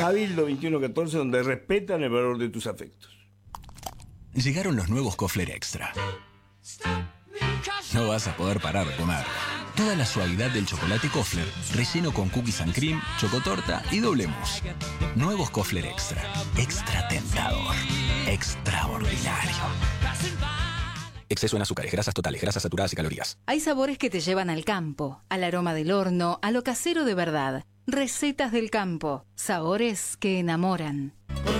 Cabildo 2114, donde respetan el valor de tus afectos. Llegaron los nuevos Kofler Extra. No vas a poder parar de comer. Toda la suavidad del chocolate Kofler, relleno con cookies and cream, chocotorta y doble mousse. Nuevos Kofler Extra. Extra tentador. Extraordinario. Exceso en azúcares, grasas totales, grasas saturadas y calorías. Hay sabores que te llevan al campo, al aroma del horno, a lo casero de verdad. Recetas del campo. Sabores que enamoran.